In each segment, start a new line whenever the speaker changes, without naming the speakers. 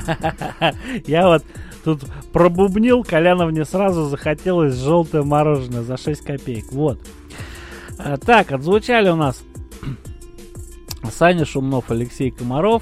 Я вот тут пробубнил, Коляновне сразу захотелось желтое мороженое за 6 копеек. Вот. Так, отзвучали у нас Саня Шумнов, Алексей Комаров.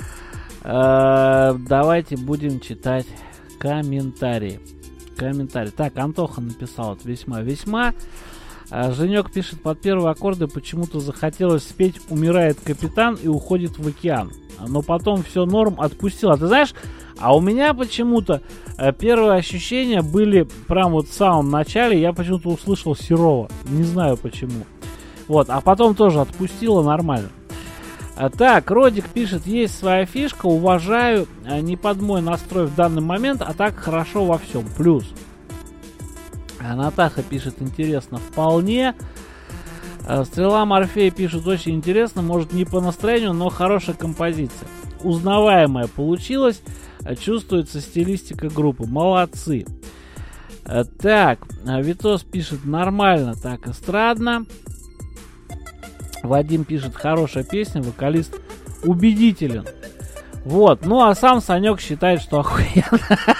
Давайте будем читать комментарии. Так, Антоха написал вот весьма. Женек пишет: под первые аккорды почему-то захотелось спеть «Умирает капитан» и уходит в океан. Но потом все норм, отпустил. А ты знаешь, а у меня почему-то первые ощущения были прям вот в самом начале. Я почему-то услышал Серова. Не знаю почему. Вот, а потом тоже отпустило нормально. Так, Родик пишет: есть своя фишка, уважаю, не под мой настрой в данный момент, а так хорошо во всем. Плюс. Натаха пишет: интересно вполне. Стрела Морфея пишет: очень интересно, может не по настроению, но хорошая композиция. Узнаваемая получилась, чувствуется стилистика группы. Молодцы. Так, Витос пишет: нормально, так, эстрадно. Вадим пишет: хорошая песня, вокалист убедителен. Вот, ну а сам Санек считает, что охуенно.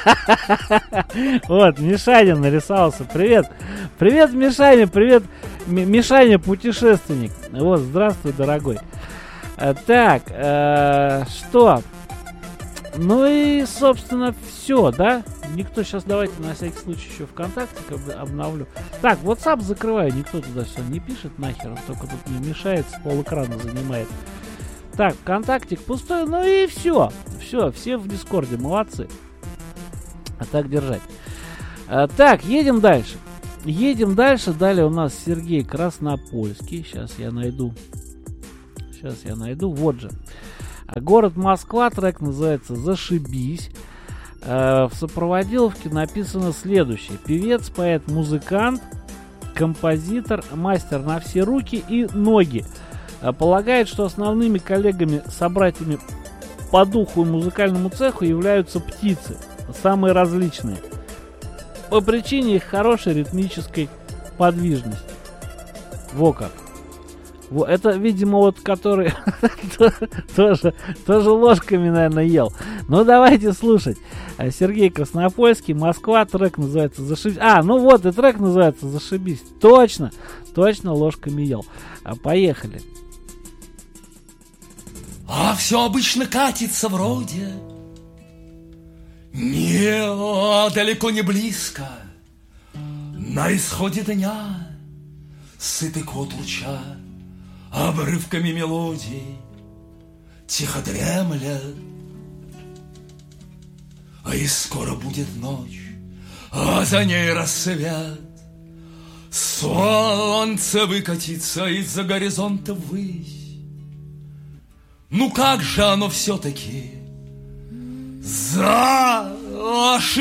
Вот, Мишаня нарисовался. Привет, Мишаня, привет, Мишаня, путешественник. Вот, здравствуй, дорогой. Так, что? Ну и, собственно, все, да? Никто сейчас, давайте на всякий случай еще ВКонтакте обновлю. Так, WhatsApp закрываю, никто туда все не пишет нахер, он только тут не мешает, с полэкрана занимает. Так, ВКонтактик пустой, ну и все, все в Дискорде, молодцы. А так держать. Так, едем дальше. Далее у нас Сергей Краснопольский. Сейчас я найду. Вот же. Город Москва, трек называется «Зашибись». В сопроводиловке написано следующее: певец, поэт, музыкант, композитор, мастер на все руки и ноги. Полагает, что основными коллегами, собратьями по духу и музыкальному цеху являются птицы, самые различные, по причине их хорошей ритмической подвижности. Во как. Это, видимо, вот который тоже ложками, наверное, ел. Ну, давайте слушать. Сергей Краснопольский, Москва, трек называется «Зашибись». Ну вот, и трек называется «Зашибись». Точно ложками ел. Поехали.
А все обычно катится вроде далеко не близко. На исходе дня сытый кот луча обрывками мелодий тихо дремлет. И скоро будет ночь, а за ней рассвет. Солнце выкатится из-за горизонта ввысь. Ну как же оно все-таки